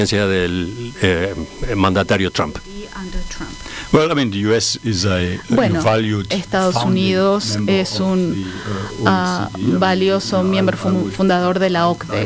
del mandatario Trump. Bueno, Estados Unidos es un valioso miembro fundador de la OCDE.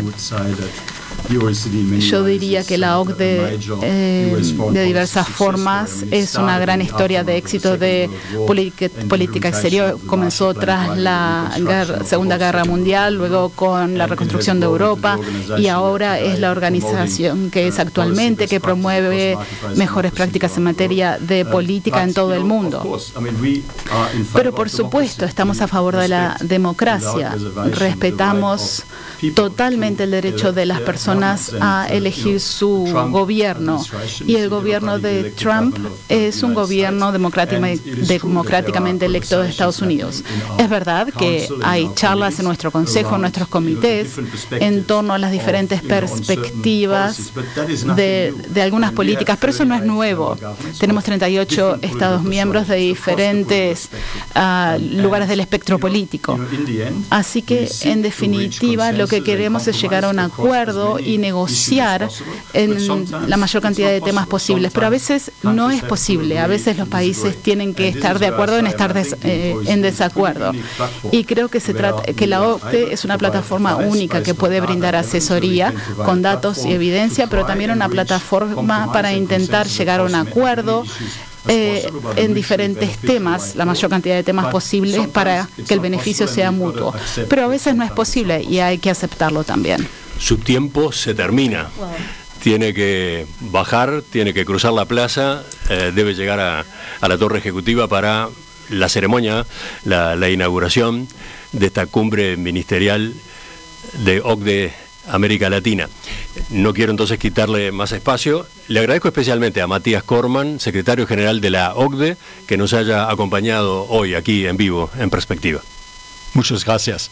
Yo diría que la OCDE, de diversas formas, es una gran historia de éxito de política exterior. Comenzó tras la Segunda Guerra Mundial, luego con la reconstrucción de Europa, y ahora es la organización que es actualmente, que promueve mejores prácticas en materia de política en todo el mundo. Pero por supuesto, estamos a favor de la democracia. Respetamos totalmente el derecho de las personas a elegir su gobierno, y el gobierno de Trump es un gobierno democráticamente electo de Estados Unidos. Es verdad que hay charlas en nuestro consejo, en nuestros comités, en torno a las diferentes perspectivas de algunas políticas, pero eso no es nuevo. Tenemos 38 Estados miembros de diferentes lugares del espectro político. Así que, en definitiva, lo que queremos es llegar a un acuerdo y negociar en la mayor cantidad de temas posibles, pero a veces no es posible. A veces los países tienen que estar de acuerdo en estar en desacuerdo. Y creo que la OCDE es una plataforma única que puede brindar asesoría con datos y evidencia, pero también una plataforma para intentar llegar a un acuerdo en diferentes temas, la mayor cantidad de temas posibles, para que el beneficio sea mutuo. Pero a veces no es posible y hay que aceptarlo también. Su tiempo se termina. Tiene que bajar, tiene que cruzar la plaza, debe llegar a la Torre Ejecutiva para la ceremonia, la inauguración de esta cumbre ministerial de OCDE América Latina. No quiero entonces quitarle más espacio. Le agradezco especialmente a Matías Corman, secretario general de la OCDE, que nos haya acompañado hoy aquí en vivo, en Perspectiva. Muchas gracias.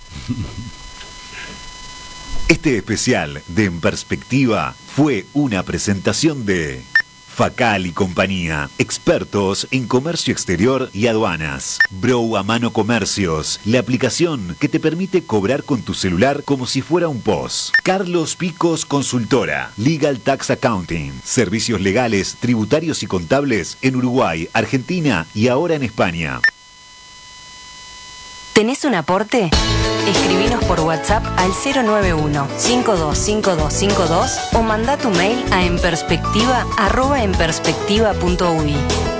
Este especial de En Perspectiva fue una presentación de Facal y Compañía, expertos en comercio exterior y aduanas. Bro a Mano Comercios, la aplicación que te permite cobrar con tu celular como si fuera un POS. Carlos Picos Consultora, Legal Tax Accounting, servicios legales, tributarios y contables en Uruguay, Argentina y ahora en España. ¿Tenés un aporte? Escribinos por WhatsApp al 091-525252 o mandá tu mail a enperspectiva@enperspectiva.ui.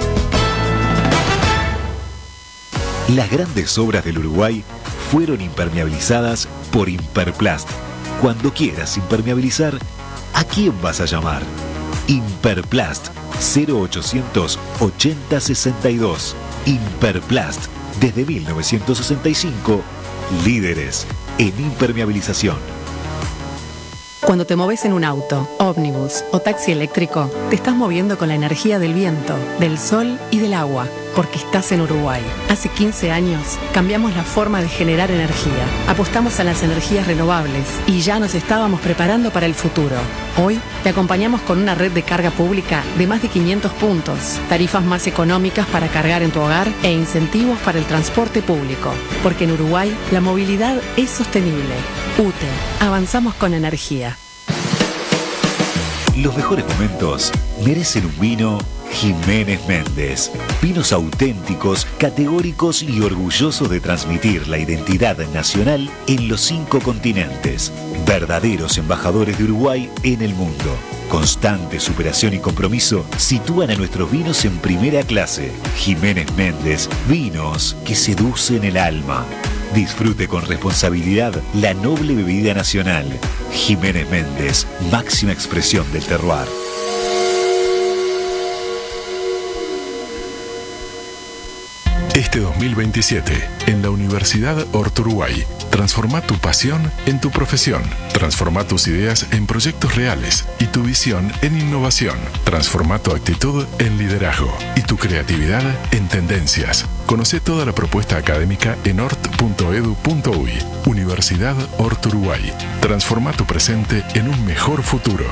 Las grandes obras del Uruguay fueron impermeabilizadas por Imperplast. Cuando quieras impermeabilizar, ¿a quién vas a llamar? Imperplast 0800 8062. Imperplast. Desde 1965, líderes en impermeabilización. Cuando te moves en un auto, ómnibus o taxi eléctrico, te estás moviendo con la energía del viento, del sol y del agua, porque estás en Uruguay. Hace 15 años cambiamos la forma de generar energía, apostamos a las energías renovables y ya nos estábamos preparando para el futuro. Hoy te acompañamos con una red de carga pública de más de 500 puntos, tarifas más económicas para cargar en tu hogar e incentivos para el transporte público, porque en Uruguay la movilidad es sostenible. UTE, avanzamos con energía. Los mejores momentos merecen un vino Jiménez Méndez. Vinos auténticos, categóricos y orgullosos de transmitir la identidad nacional en los 5 continentes. Verdaderos embajadores de Uruguay en el mundo. Constante superación y compromiso sitúan a nuestros vinos en primera clase. Jiménez Méndez, vinos que seducen el alma. Disfrute con responsabilidad la noble bebida nacional. Jiménez Méndez, máxima expresión del terroir. Este 2027, en la Universidad Horto Uruguay, transforma tu pasión en tu profesión. Transforma tus ideas en proyectos reales y tu visión en innovación. Transforma tu actitud en liderazgo y tu creatividad en tendencias. Conoce toda la propuesta académica en hort.edu.uy. Universidad Horto Uruguay. Transforma tu presente en un mejor futuro.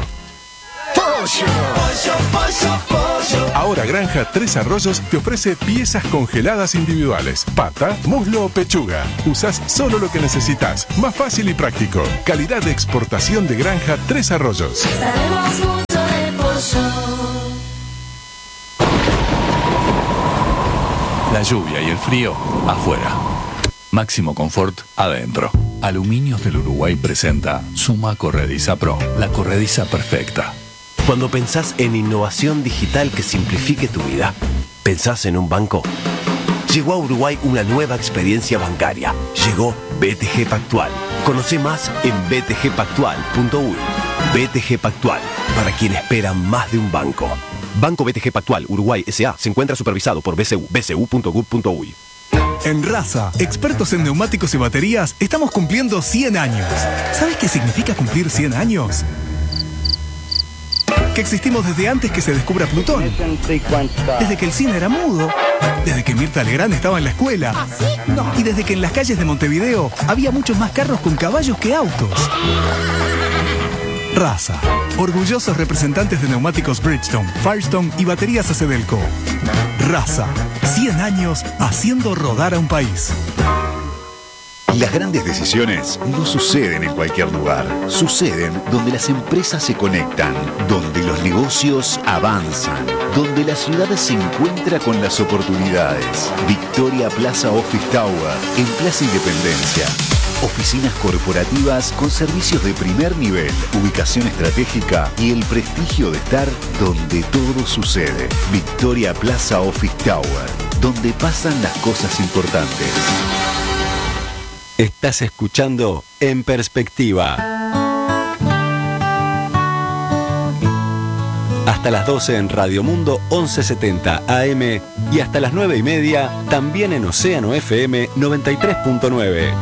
Ahora Granja Tres Arroyos te ofrece piezas congeladas individuales. Pata, muslo o pechuga. Usás solo lo que necesitas. Más fácil y práctico. Calidad de exportación de Granja Tres Arroyos. Sabemos mucho La lluvia y el frío afuera. Máximo confort adentro. Aluminios del Uruguay presenta Suma Corrediza Pro, la corrediza perfecta. Cuando pensás en innovación digital que simplifique tu vida, ¿pensás en un banco? Llegó a Uruguay una nueva experiencia bancaria. Llegó BTG Pactual. Conoce más en btgpactual.uy. BTG Pactual, para quien espera más de un banco. Banco BTG Pactual Uruguay S.A. se encuentra supervisado por BCU, bcu.gov.uy. En Raza, expertos en neumáticos y baterías, estamos cumpliendo 100 años. ¿Sabes qué significa cumplir 100 años? Que existimos desde antes que se descubra Plutón. Desde que el cine era mudo. Desde que Mirta Legrand estaba en la escuela. Y desde que en las calles de Montevideo había muchos más carros con caballos que autos. Raza, orgullosos representantes de neumáticos Bridgestone, Firestone y baterías Acedelco. Raza, 100 años haciendo rodar a un país. Las grandes decisiones no suceden en cualquier lugar. Suceden donde las empresas se conectan, donde los negocios avanzan, donde la ciudad se encuentra con las oportunidades. Victoria Plaza Office Tower, en Plaza Independencia. Oficinas corporativas con servicios de primer nivel, ubicación estratégica y el prestigio de estar donde todo sucede. Victoria Plaza Office Tower, donde pasan las cosas importantes. Estás escuchando En Perspectiva. Hasta las 12 en Radio Mundo 1170 AM y hasta las 9:30 también en Océano FM 93.9.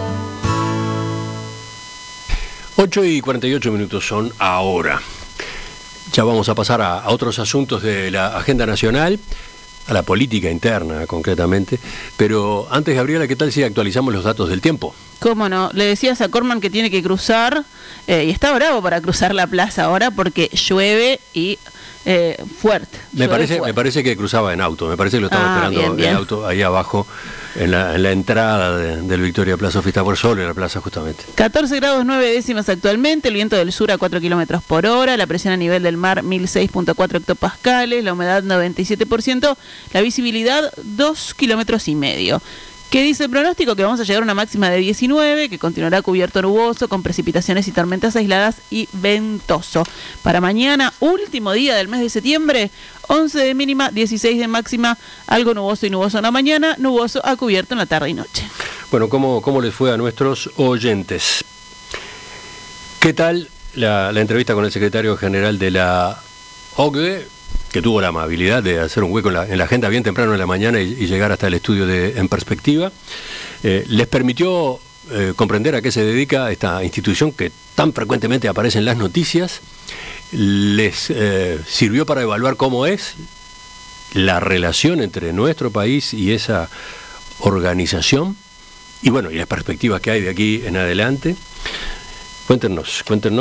8:48 son ahora. Ya vamos a pasar a otros asuntos de la agenda nacional, a la política interna concretamente, pero antes, Gabriela, ¿qué tal si actualizamos los datos del tiempo? ¿Cómo no? Le decías a Corman que tiene que cruzar, y está bravo para cruzar la plaza ahora porque llueve y fuerte. Me parece que cruzaba en auto, me parece que lo estaba esperando bien. En auto, ahí abajo, en la entrada del Victoria Plaza Office Tower, solo en la plaza justamente. 14 grados 9 décimas actualmente, el viento del sur a 4 kilómetros por hora, la presión a nivel del mar 1006.4 hectopascales, la humedad 97%, la visibilidad 2,5 kilómetros. ¿Qué dice el pronóstico? Que vamos a llegar a una máxima de 19, que continuará cubierto nuboso, con precipitaciones y tormentas aisladas y ventoso. Para mañana, último día del mes de septiembre, 11 de mínima, 16 de máxima, algo nuboso y nuboso en la mañana, nuboso a cubierto en la tarde y noche. Bueno, ¿cómo les fue a nuestros oyentes? ¿Qué tal la entrevista con el secretario general de la OCDE? Que tuvo la amabilidad de hacer un hueco en la agenda bien temprano en la mañana y llegar hasta el estudio de En Perspectiva. Les permitió comprender a qué se dedica esta institución que tan frecuentemente aparece en las noticias. Les sirvió para evaluar cómo es la relación entre nuestro país y esa organización. Y bueno, y las perspectivas que hay de aquí en adelante. Cuéntenos.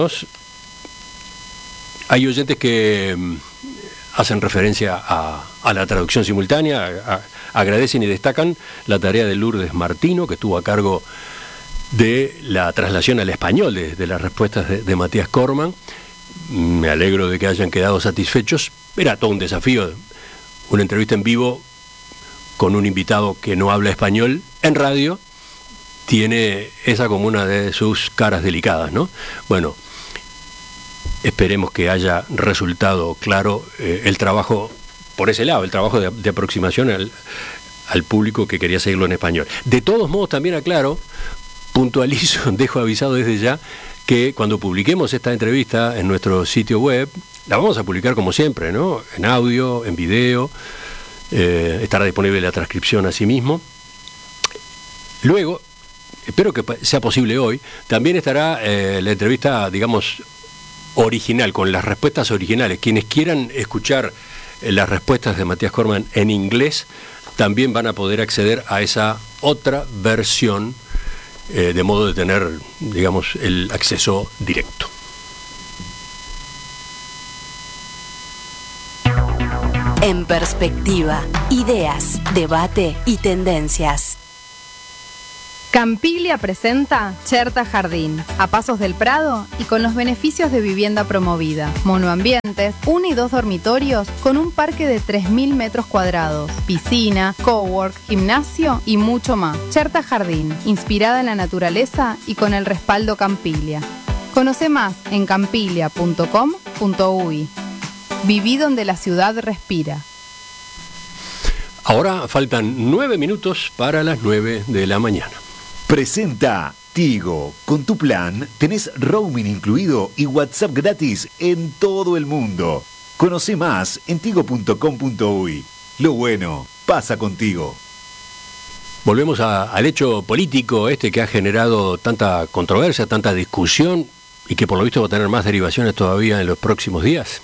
Hay oyentes que hacen referencia a la traducción simultánea, agradecen y destacan la tarea de Lourdes Martino, que estuvo a cargo de la traslación al español de las respuestas de Matías Corman. Me alegro de que hayan quedado satisfechos. Era todo un desafío, una entrevista en vivo con un invitado que no habla español en radio, tiene esa como una de sus caras delicadas, ¿no? Bueno, esperemos que haya resultado claro el trabajo por ese lado, el trabajo de aproximación al público que quería seguirlo en español. De todos modos, también aclaro, puntualizo, dejo avisado desde ya, que cuando publiquemos esta entrevista en nuestro sitio web, la vamos a publicar como siempre, ¿no? En audio, en video, estará disponible la transcripción asimismo. Luego, espero que sea posible hoy, también estará la entrevista, digamos, original, con las respuestas originales. Quienes quieran escuchar las respuestas de Matías Corman en inglés, también van a poder acceder a esa otra versión, de modo de tener, digamos, el acceso directo. En Perspectiva, ideas, debate y tendencias. Campiglia presenta Cherta Jardín, a pasos del Prado y con los beneficios de vivienda promovida. Monoambientes, 1 y 2 dormitorios con un parque de 3.000 metros cuadrados, piscina, cowork, gimnasio y mucho más. Cherta Jardín, inspirada en la naturaleza y con el respaldo Campiglia. Conoce más en campiglia.com.uy. Viví donde la ciudad respira. Ahora faltan 9 minutos para las 9 de la mañana. Presenta Tigo. Con tu plan tenés roaming incluido y WhatsApp gratis en todo el mundo. Conoce más en tigo.com.uy. Lo bueno pasa contigo. Volvemos al hecho político que ha generado tanta controversia, tanta discusión y que por lo visto va a tener más derivaciones todavía en los próximos días.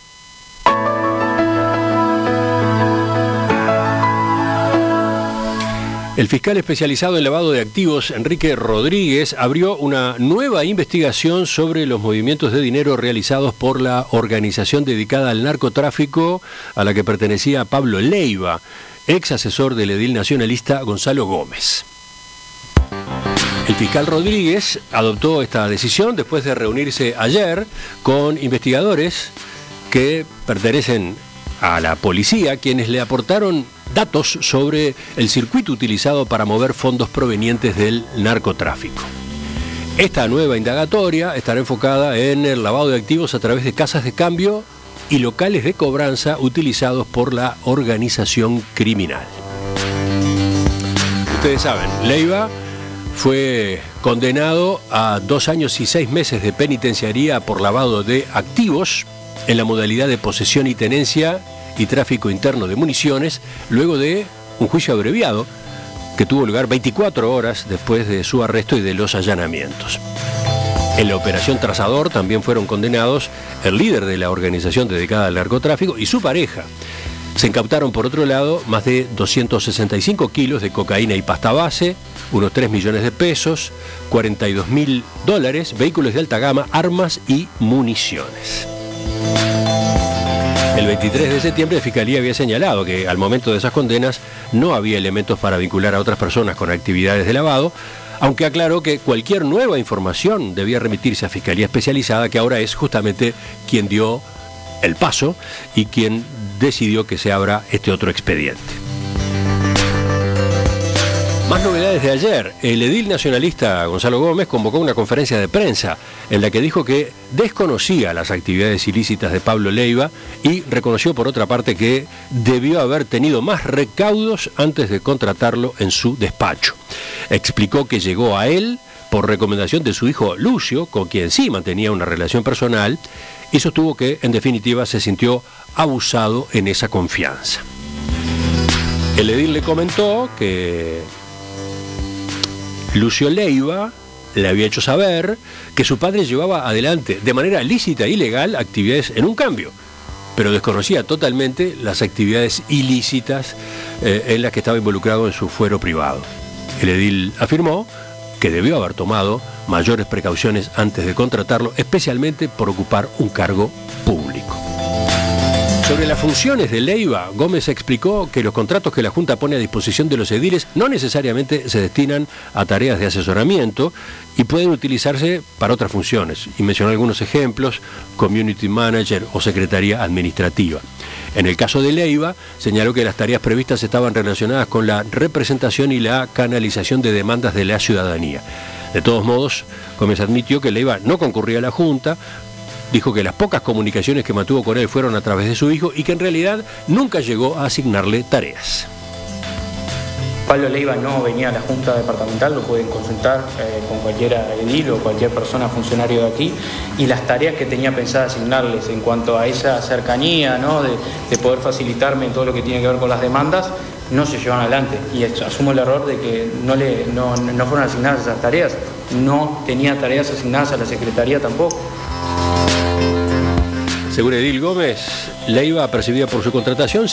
El fiscal especializado en lavado de activos, Enrique Rodríguez, abrió una nueva investigación sobre los movimientos de dinero realizados por la organización dedicada al narcotráfico a la que pertenecía Pablo Leiva, ex asesor del edil nacionalista Gonzalo Gómez. El fiscal Rodríguez adoptó esta decisión después de reunirse ayer con investigadores que pertenecen a la policía, quienes le aportaron datos sobre el circuito utilizado para mover fondos provenientes del narcotráfico. Esta nueva indagatoria estará enfocada en el lavado de activos a través de casas de cambio y locales de cobranza utilizados por la organización criminal. Ustedes saben, Leiva fue condenado a 2 años y 6 meses de penitenciaría por lavado de activos en la modalidad de posesión y tenencia y tráfico interno de municiones, luego de un juicio abreviado que tuvo lugar 24 horas después de su arresto y de los allanamientos. En la operación Trazador también fueron condenados el líder de la organización dedicada al narcotráfico y su pareja. Se incautaron, por otro lado, más de 265 kilos de cocaína y pasta base, unos 3 millones de pesos, $42.000, vehículos de alta gama, armas y municiones. El 23 de septiembre la Fiscalía había señalado que al momento de esas condenas no había elementos para vincular a otras personas con actividades de lavado, aunque aclaró que cualquier nueva información debía remitirse a Fiscalía Especializada, que ahora es justamente quien dio el paso y quien decidió que se abra este otro expediente. Más novedades de ayer. El edil nacionalista Gonzalo Gómez convocó una conferencia de prensa en la que dijo que desconocía las actividades ilícitas de Pablo Leiva y reconoció por otra parte que debió haber tenido más recaudos antes de contratarlo en su despacho. Explicó que llegó a él por recomendación de su hijo Lucio, con quien sí mantenía una relación personal, y sostuvo que en definitiva se sintió abusado en esa confianza. El edil le comentó que Lucio Leiva le había hecho saber que su padre llevaba adelante de manera lícita y legal actividades en un cambio, pero desconocía totalmente las actividades ilícitas en las que estaba involucrado en su fuero privado. El edil afirmó que debió haber tomado mayores precauciones antes de contratarlo, especialmente por ocupar un cargo público. Sobre las funciones de Leiva, Gómez explicó que los contratos que la Junta pone a disposición de los ediles no necesariamente se destinan a tareas de asesoramiento y pueden utilizarse para otras funciones. Y mencionó algunos ejemplos: community manager o secretaría administrativa. En el caso de Leiva, señaló que las tareas previstas estaban relacionadas con la representación y la canalización de demandas de la ciudadanía. De todos modos, Gómez admitió que Leiva no concurría a la Junta. Dijo que las pocas comunicaciones que mantuvo con él fueron a través de su hijo y que en realidad nunca llegó a asignarle tareas. Pablo Leiva no venía a la Junta Departamental, lo pueden consultar con cualquier edil o cualquier persona funcionario de aquí, y las tareas que tenía pensada asignarles en cuanto a esa cercanía, ¿no? de poder facilitarme en todo lo que tiene que ver con las demandas, no se llevan adelante. Y asumo el error de que no fueron asignadas esas tareas. No tenía tareas asignadas a la Secretaría tampoco. Según edil Gómez, Leiva percibía por su contratación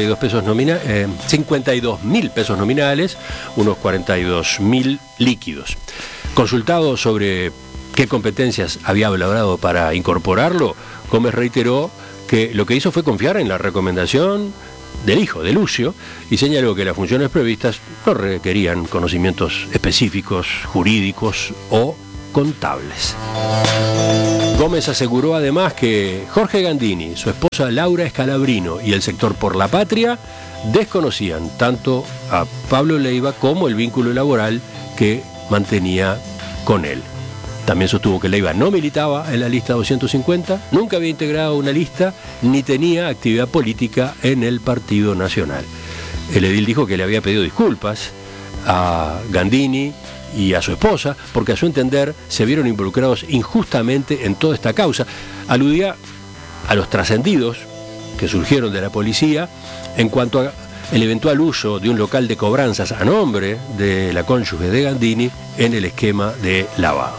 52.000 pesos nominales, unos 42.000 líquidos. Consultado sobre qué competencias había logrado para incorporarlo, Gómez reiteró que lo que hizo fue confiar en la recomendación del hijo de Lucio, y señaló que las funciones previstas no requerían conocimientos específicos, jurídicos o contables. Gómez aseguró además que Jorge Gandini, su esposa Laura Scalabrino y el sector Por la Patria desconocían tanto a Pablo Leiva como el vínculo laboral que mantenía con él. También sostuvo que Leiva no militaba en la lista 250, nunca había integrado una lista, ni tenía actividad política en el Partido Nacional. El edil dijo que le había pedido disculpas a Gandini y a su esposa, porque a su entender se vieron involucrados injustamente en toda esta causa. Aludía a los trascendidos que surgieron de la policía en cuanto a el eventual uso de un local de cobranzas a nombre de la cónyuge de Gandini en el esquema de lavado.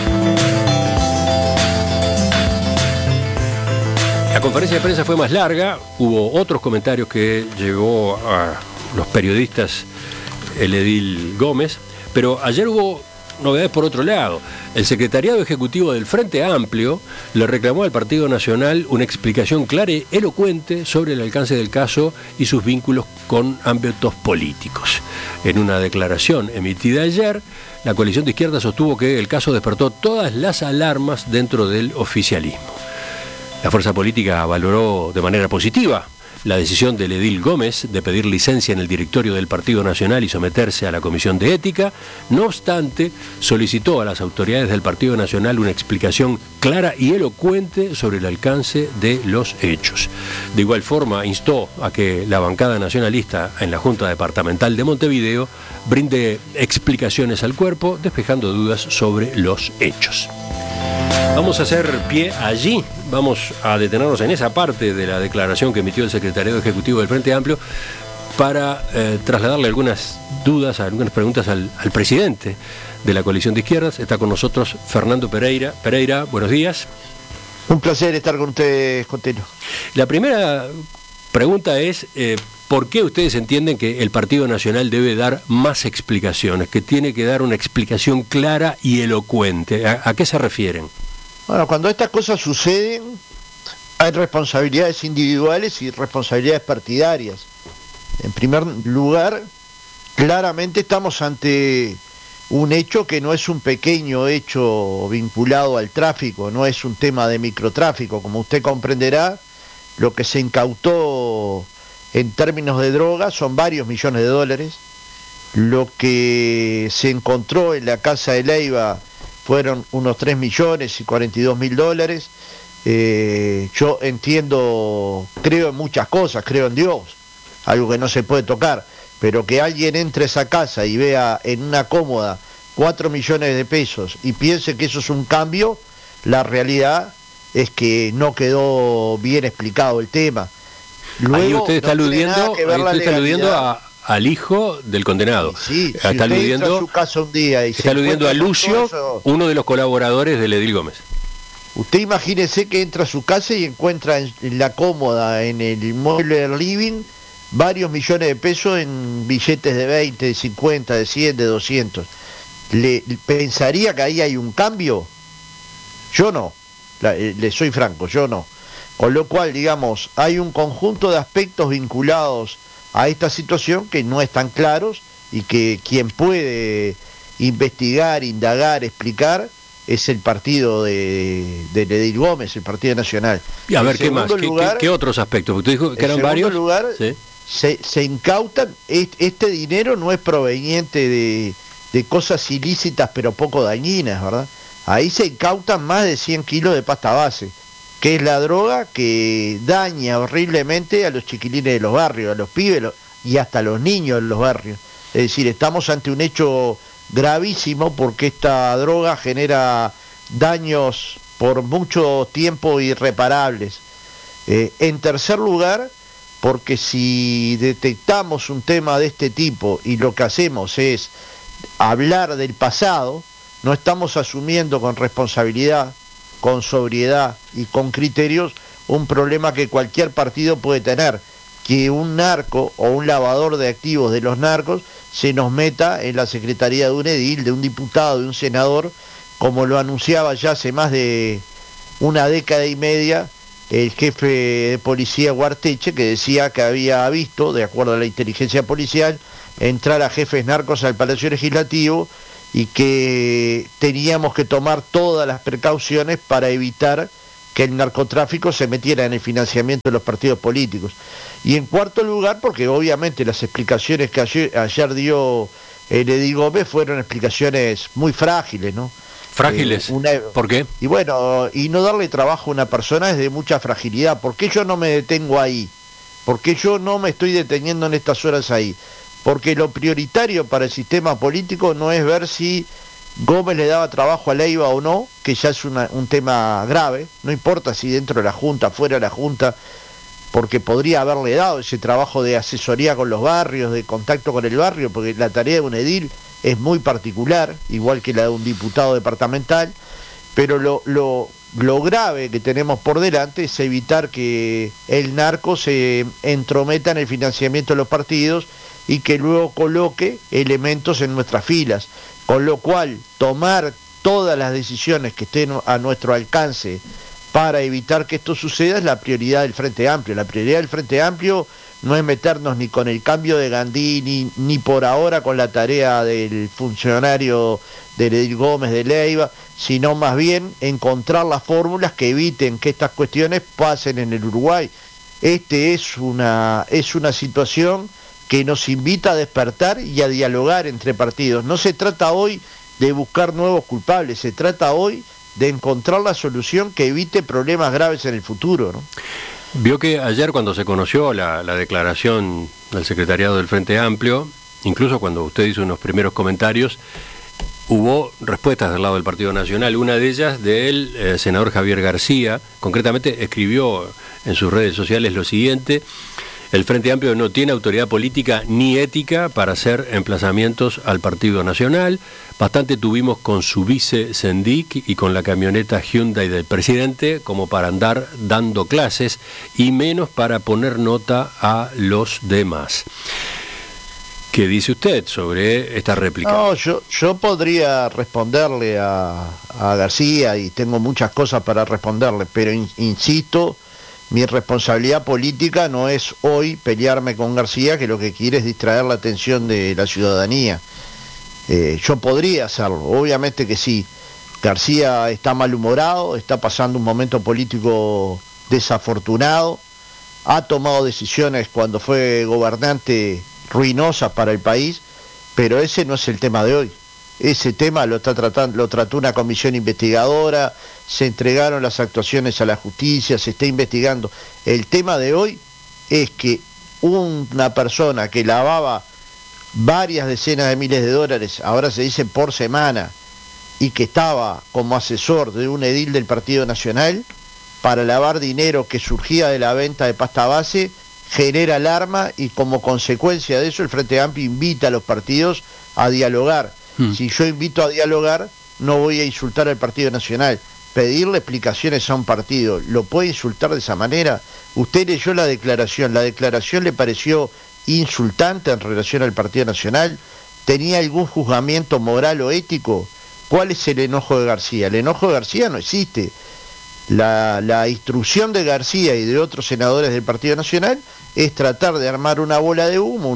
La conferencia de prensa fue más larga, hubo otros comentarios que llevó a los periodistas el edil Gómez, pero ayer hubo novedades por otro lado. El secretariado ejecutivo del Frente Amplio le reclamó al Partido Nacional una explicación clara y elocuente sobre el alcance del caso y sus vínculos con ámbitos políticos. En una declaración emitida ayer, la coalición de izquierda sostuvo que el caso despertó todas las alarmas dentro del oficialismo. La fuerza política valoró de manera positiva la decisión del edil Gómez de pedir licencia en el directorio del Partido Nacional y someterse a la Comisión de Ética. No obstante, solicitó a las autoridades del Partido Nacional una explicación clara y elocuente sobre el alcance de los hechos. De igual forma, instó a que la bancada nacionalista en la Junta Departamental de Montevideo brinde explicaciones al cuerpo, despejando dudas sobre los hechos. Vamos a hacer pie allí, vamos a detenernos en esa parte de la declaración que emitió el secretariado ejecutivo del Frente Amplio para trasladarle algunas dudas, algunas preguntas al presidente de la coalición de izquierdas. Está con nosotros Fernando Pereira. Pereira, buenos días. Un placer estar con ustedes, Cotelo. La primera pregunta es, ¿por qué ustedes entienden que el Partido Nacional debe dar más explicaciones, que tiene que dar una explicación clara y elocuente? ¿A qué se refieren? Bueno, cuando estas cosas suceden, hay responsabilidades individuales y responsabilidades partidarias. En primer lugar, claramente estamos ante un hecho que no es un pequeño hecho vinculado al tráfico, no es un tema de microtráfico. Como usted comprenderá, lo que se incautó en términos de drogas son varios millones de dólares. Lo que se encontró en la casa de Leiva fueron unos 3 millones y 42 mil dólares. Yo entiendo, creo en muchas cosas, creo en Dios, algo que no se puede tocar, pero que alguien entre a esa casa y vea en una cómoda 4 millones de pesos y piense que eso es un cambio, la realidad es que no quedó bien explicado el tema. Luego, ahí usted está aludiendo al hijo del condenado. Sí, está si aludiendo a su casa un día y está aludiendo a Lucio, uno de los colaboradores del edil Gómez. Usted imagínese que entra a su casa y encuentra en la cómoda, en el mueble del living, varios millones de pesos en billetes de 20, de 50, de 100, de 200. ¿Le pensaría que ahí hay un cambio? Yo no, le soy franco, yo no. Con lo cual, digamos, hay un conjunto de aspectos vinculados a esta situación que no están claros y que quien puede investigar, indagar, explicar es el partido de edil Gómez, el Partido Nacional. Y a ver, ¿qué más? ¿Qué otros aspectos? Usted dijo que eran varios. En segundo lugar, ¿sí? se incautan, este dinero no es proveniente de cosas ilícitas pero poco dañinas, ¿verdad? Ahí se incautan más de 100 kilos de pasta base, que es la droga que daña horriblemente a los chiquilines de los barrios, a los pibes y hasta a los niños de los barrios. Es decir, estamos ante un hecho gravísimo porque esta droga genera daños por mucho tiempo irreparables. En tercer lugar, porque si detectamos un tema de este tipo y lo que hacemos es hablar del pasado, no estamos asumiendo con responsabilidad, con sobriedad y con criterios un problema que cualquier partido puede tener, que un narco o un lavador de activos de los narcos se nos meta en la secretaría de un edil, de un diputado, de un senador, como lo anunciaba ya hace más de una década y media el jefe de policía Guarteche, que decía que había visto, de acuerdo a la inteligencia policial, entrar a jefes narcos al Palacio Legislativo y que teníamos que tomar todas las precauciones para evitar que el narcotráfico se metiera en el financiamiento de los partidos políticos. Y en cuarto lugar, porque obviamente las explicaciones que ayer dio el edil Gómez fueron explicaciones muy frágiles, ¿no? Frágiles. ¿Por qué? Y bueno, y no darle trabajo a una persona es de mucha fragilidad. ¿Por qué yo no me detengo ahí? ¿Por qué yo no me estoy deteniendo en estas horas ahí? Porque lo prioritario para el sistema político no es ver si Gómez le daba trabajo a Leiva o no, que ya es un tema grave, no importa si dentro de la Junta, fuera de la Junta, porque podría haberle dado ese trabajo de asesoría con los barrios, de contacto con el barrio, porque la tarea de un edil es muy particular, igual que la de un diputado departamental, pero lo grave que tenemos por delante es evitar que el narco se entrometa en el financiamiento de los partidos y que luego coloque elementos en nuestras filas, con lo cual tomar todas las decisiones que estén a nuestro alcance para evitar que esto suceda es la prioridad del Frente Amplio. La prioridad del Frente Amplio no es meternos ni con el cambio de Gandini, ni por ahora con la tarea del funcionario del edil Gómez de Leiva, sino más bien encontrar las fórmulas que eviten que estas cuestiones pasen en el Uruguay. Es una situación que nos invita a despertar y a dialogar entre partidos. No se trata hoy de buscar nuevos culpables, se trata hoy de encontrar la solución que evite problemas graves en el futuro, ¿no? Vio que ayer cuando se conoció la declaración del secretariado del Frente Amplio, incluso cuando usted hizo unos primeros comentarios, hubo respuestas del lado del Partido Nacional, una de ellas del senador Javier García, concretamente escribió en sus redes sociales lo siguiente: el Frente Amplio no tiene autoridad política ni ética para hacer emplazamientos al Partido Nacional. Bastante tuvimos con su vice Sendik y con la camioneta Hyundai del presidente como para andar dando clases y menos para poner nota a los demás. ¿Qué dice usted sobre esta réplica? No, yo podría responderle a García y tengo muchas cosas para responderle, pero insisto, mi responsabilidad política no es hoy pelearme con García, que lo que quiere es distraer la atención de la ciudadanía. Yo podría hacerlo, obviamente que sí. García está malhumorado, está pasando un momento político desafortunado, ha tomado decisiones cuando fue gobernante ruinosas para el país, pero ese no es el tema de hoy. Ese tema lo trató una comisión investigadora, se entregaron las actuaciones a la justicia, se está investigando. El tema de hoy es que una persona que lavaba varias decenas de miles de dólares, ahora se dice por semana, y que estaba como asesor de un edil del Partido Nacional para lavar dinero que surgía de la venta de pasta base, genera alarma y como consecuencia de eso el Frente Amplio invita a los partidos a dialogar. Si yo invito a dialogar, no voy a insultar al Partido Nacional. Pedirle explicaciones a un partido, ¿lo puede insultar de esa manera? Usted leyó la declaración le pareció insultante en relación al Partido Nacional, ¿tenía algún juzgamiento moral o ético? ¿Cuál es el enojo de García? El enojo de García no existe. La instrucción de García y de otros senadores del Partido Nacional es tratar de armar una bola de humo,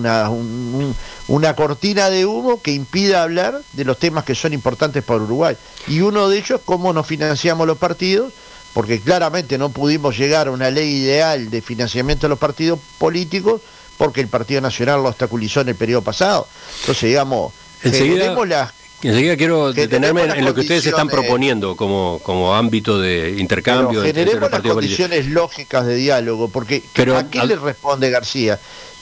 una cortina de humo que impida hablar de los temas que son importantes para Uruguay. Y uno de ellos, cómo nos financiamos los partidos, porque claramente no pudimos llegar a una ley ideal de financiamiento de los partidos políticos, porque el Partido Nacional lo obstaculizó en el periodo pasado. Entonces, digamos, enseguida quiero detenerme en lo que ustedes están proponiendo como ámbito de intercambio. Generemos las condiciones lógicas de diálogo, porque ¿a qué le responde García?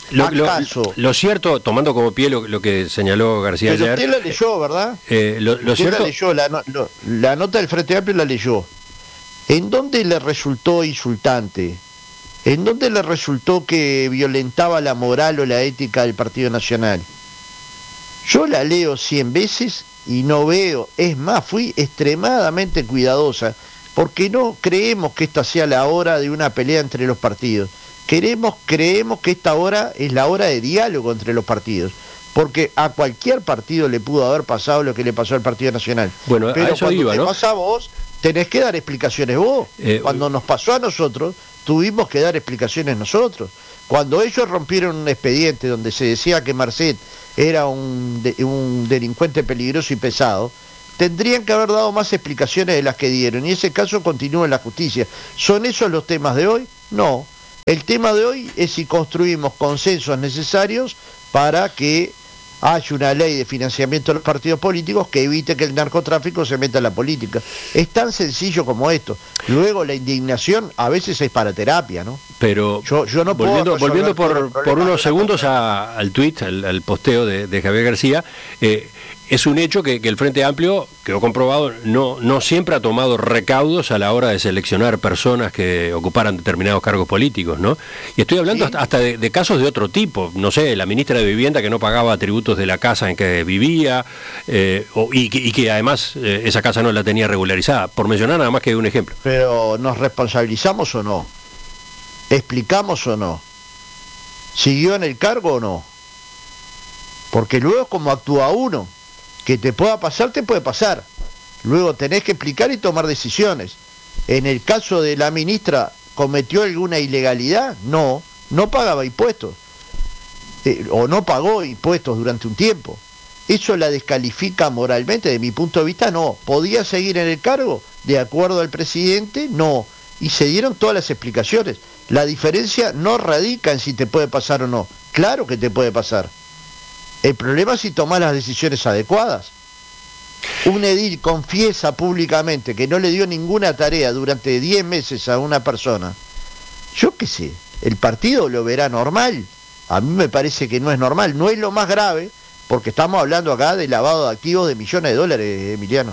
Lo cierto, tomando como pie lo que señaló García ayer... Usted la leyó, ¿verdad? Lo cierto... la leyó, la nota del Frente Amplio la leyó. ¿En dónde le resultó insultante? ¿En dónde le resultó que violentaba la moral o la ética del Partido Nacional? Yo la leo 100 veces y no veo, es más, fui extremadamente cuidadosa, porque no creemos que esta sea la hora de una pelea entre los partidos. Creemos que esta hora es la hora de diálogo entre los partidos, porque a cualquier partido le pudo haber pasado lo que le pasó al Partido Nacional. Bueno, pero a eso cuando iba, te ¿no? pasa a vos, tenés que dar explicaciones vos. Cuando nos pasó a nosotros, tuvimos que dar explicaciones nosotros. Cuando ellos rompieron un expediente donde se decía que Marcet era un delincuente peligroso y pesado, tendrían que haber dado más explicaciones de las que dieron, y ese caso continúa en la justicia. ¿Son esos los temas de hoy? No. El tema de hoy es si construimos consensos necesarios para que haya una ley de financiamiento de los partidos políticos que evite que el narcotráfico se meta en la política. Es tan sencillo como esto. Luego la indignación a veces es para terapia, ¿no? Pero yo no volviendo por unos segundos al tuit, al posteo de Javier García, es un hecho que el Frente Amplio, quedó comprobado, no siempre ha tomado recaudos a la hora de seleccionar personas que ocuparan determinados cargos políticos, ¿no? Y estoy hablando hasta de casos de otro tipo, no sé, la ministra de Vivienda que no pagaba tributos de la casa en que vivía, y que además esa casa no la tenía regularizada, por mencionar nada más que un ejemplo. Pero ¿nos responsabilizamos o no? ¿Explicamos o no? ¿Siguió en el cargo o no? Porque luego como actúa uno. Que te pueda pasar, te puede pasar. Luego tenés que explicar y tomar decisiones. En el caso de la ministra, ¿cometió alguna ilegalidad? No pagaba impuestos. O no pagó impuestos durante un tiempo. ¿Eso la descalifica moralmente? De mi punto de vista, no. ¿Podía seguir en el cargo? De acuerdo al presidente, no. Y se dieron todas las explicaciones. La diferencia no radica en si te puede pasar o no. Claro que te puede pasar. El problema es si tomás las decisiones adecuadas. Un edil confiesa públicamente que no le dio ninguna tarea durante 10 meses a una persona. Yo qué sé, el partido lo verá normal. A mí me parece que no es normal. No es lo más grave, porque estamos hablando acá de lavado de activos de millones de dólares, Emiliano.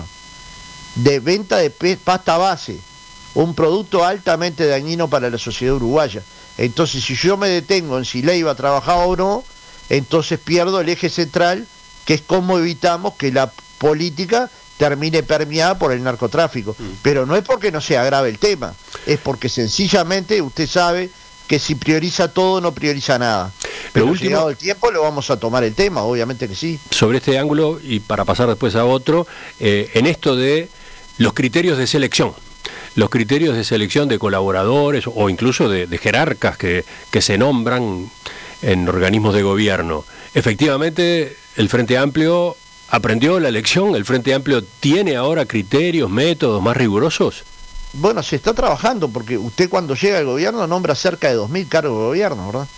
De venta de pasta base. Un producto altamente dañino para la sociedad uruguaya. Entonces, si yo me detengo en si Leiva trabajaba o no, entonces pierdo el eje central, que es cómo evitamos que la política termine permeada por el narcotráfico. Pero no es porque no sea grave el tema, es porque sencillamente usted sabe que si prioriza todo no prioriza nada. Pero llegado el tiempo lo vamos a tomar el tema, obviamente que sí. Sobre este ángulo, y para pasar después a otro, en esto de los criterios de selección. Los criterios de selección de colaboradores o incluso de jerarcas que se nombran en organismos de gobierno. Efectivamente, el Frente Amplio aprendió la lección. ¿El Frente Amplio tiene ahora criterios, métodos más rigurosos? Bueno, se está trabajando, porque usted cuando llega al gobierno nombra cerca de 2.000 cargos de gobierno, ¿verdad?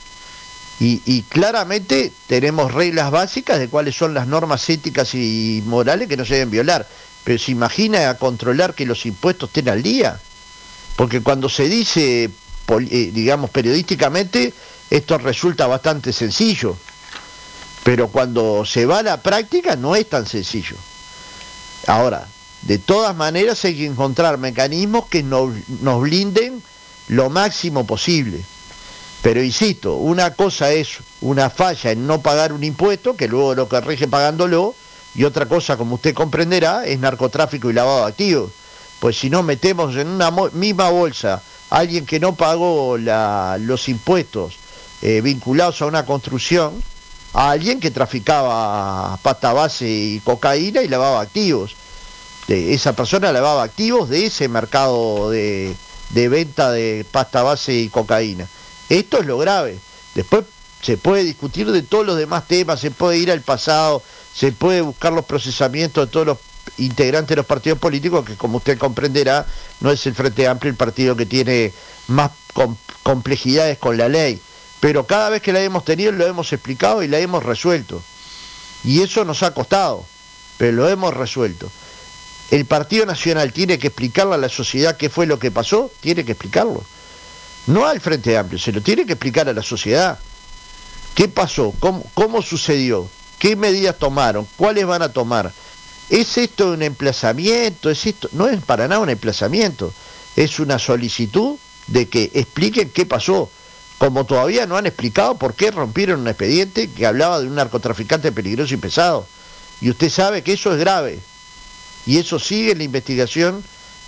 Y claramente tenemos reglas básicas de cuáles son las normas éticas y morales que no se deben violar. Pero se imagina a controlar que los impuestos estén al día. Porque cuando se dice, digamos, periodísticamente, esto resulta bastante sencillo, pero cuando se va a la práctica no es tan sencillo. Ahora, de todas maneras hay que encontrar mecanismos que nos blinden lo máximo posible. Pero insisto, una cosa es una falla en no pagar un impuesto, que luego lo corrige pagándolo, y otra cosa, como usted comprenderá, es narcotráfico y lavado de activos. Pues si no metemos en una misma bolsa a alguien que no pagó los impuestos vinculados a una construcción, a alguien que traficaba pasta base y cocaína y lavaba activos. Esa persona lavaba activos de ese mercado de venta de pasta base y cocaína. Esto es lo grave. Después se puede discutir de todos los demás temas, se puede ir al pasado, se puede buscar los procesamientos de todos los integrantes de los partidos políticos, que como usted comprenderá, no es el Frente Amplio el partido que tiene más complejidades con la ley. Pero cada vez que la hemos tenido lo hemos explicado y la hemos resuelto. Y eso nos ha costado, pero lo hemos resuelto. El Partido Nacional tiene que explicarle a la sociedad qué fue lo que pasó, tiene que explicarlo. No al Frente Amplio, se lo tiene que explicar a la sociedad. ¿Qué pasó? ¿Cómo sucedió? ¿Qué medidas tomaron? ¿Cuáles van a tomar? ¿Es esto un emplazamiento? ¿Es esto? No es para nada un emplazamiento. Es una solicitud de que expliquen qué pasó. Como todavía no han explicado por qué rompieron un expediente que hablaba de un narcotraficante peligroso y pesado. Y usted sabe que eso es grave. Y eso sigue en la investigación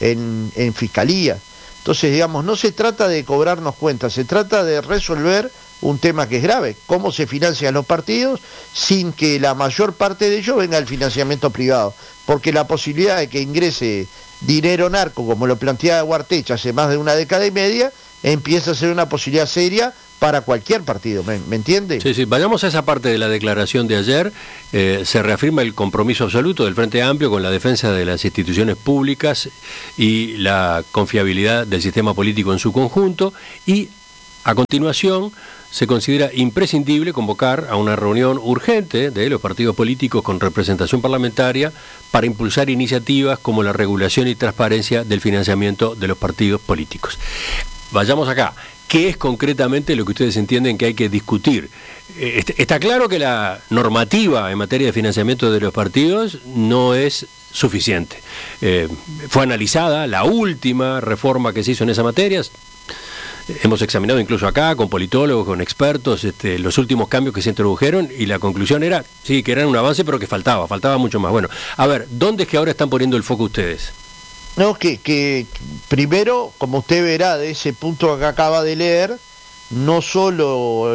en Fiscalía. Entonces, digamos, no se trata de cobrarnos cuentas, se trata de resolver un tema que es grave. ¿Cómo se financian los partidos sin que la mayor parte de ellos venga del financiamiento privado? Porque la posibilidad de que ingrese dinero narco, como lo planteaba Guartecha hace más de una década y media, empieza a ser una posibilidad seria para cualquier partido, ¿me entiende? Sí, vayamos a esa parte de la declaración de ayer. Se reafirma el compromiso absoluto del Frente Amplio con la defensa de las instituciones públicas y la confiabilidad del sistema político en su conjunto, y a continuación se considera imprescindible convocar a una reunión urgente de los partidos políticos con representación parlamentaria para impulsar iniciativas como la regulación y transparencia del financiamiento de los partidos políticos. Vayamos acá. ¿Qué es concretamente lo que ustedes entienden que hay que discutir? Está claro que la normativa en materia de financiamiento de los partidos no es suficiente. Fue analizada la última reforma que se hizo en esa materia. Hemos examinado incluso acá con politólogos, con expertos, los últimos cambios que se introdujeron, y la conclusión era, sí, que eran un avance, pero que faltaba mucho más. Bueno, a ver, ¿dónde es que ahora están poniendo el foco ustedes? No, que primero, como usted verá de ese punto que acaba de leer, no solo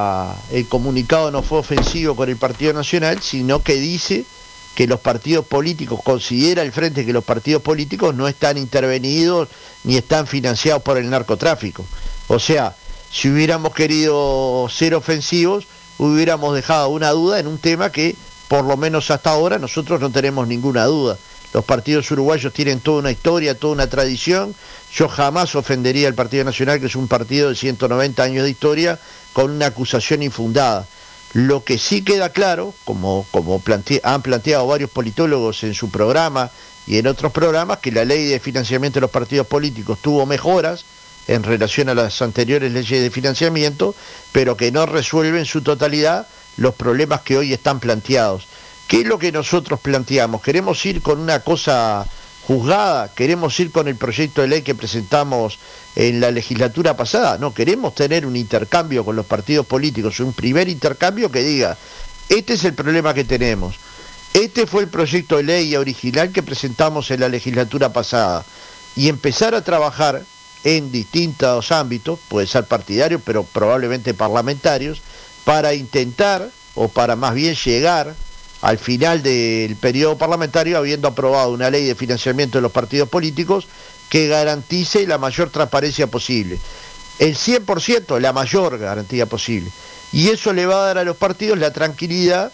el comunicado no fue ofensivo con el Partido Nacional, sino que dice que los partidos políticos, considera el Frente que los partidos políticos no están intervenidos ni están financiados por el narcotráfico. O sea, si hubiéramos querido ser ofensivos, hubiéramos dejado una duda en un tema que, por lo menos hasta ahora, nosotros no tenemos ninguna duda. Los partidos uruguayos tienen toda una historia, toda una tradición. Yo jamás ofendería al Partido Nacional, que es un partido de 190 años de historia, con una acusación infundada. Lo que sí queda claro, como han planteado varios politólogos en su programa y en otros programas, que la ley de financiamiento de los partidos políticos tuvo mejoras en relación a las anteriores leyes de financiamiento, pero que no resuelve en su totalidad los problemas que hoy están planteados. ¿Qué es lo que nosotros planteamos? ¿Queremos ir con una cosa juzgada? ¿Queremos ir con el proyecto de ley que presentamos en la legislatura pasada? No, queremos tener un intercambio con los partidos políticos, un primer intercambio que diga, este es el problema que tenemos, este fue el proyecto de ley original que presentamos en la legislatura pasada, y empezar a trabajar en distintos ámbitos, puede ser partidario, pero probablemente parlamentarios, para intentar, o para más bien llegar al final del periodo parlamentario habiendo aprobado una ley de financiamiento de los partidos políticos que garantice la mayor transparencia posible, el 100%, la mayor garantía posible, y eso le va a dar a los partidos la tranquilidad